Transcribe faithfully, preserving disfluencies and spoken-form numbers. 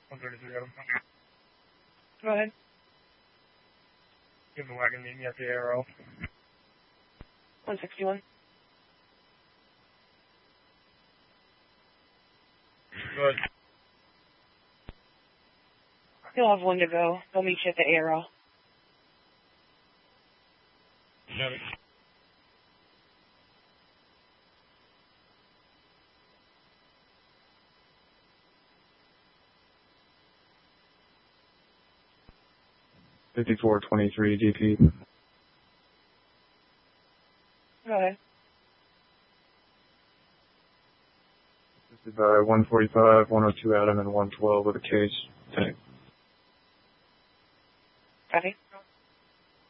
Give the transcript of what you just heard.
one thirty-three, Adam. Go ahead. Give the wagon, meet me at the Arrow. one sixty-one. Good. You'll have one to go. They'll meet you at the Arrow. Got it. fifty-four twenty-three D P. Go ahead. This is uh, one forty-five, one oh two Adam, and one twelve with a case. Thanks.